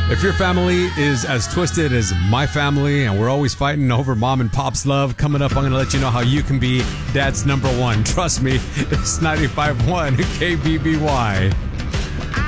If your family is as twisted as my family and we're always fighting over mom and pop's love, coming up, I'm going to let you know how you can be dad's number one. Trust me, it's 95.1 KBBY.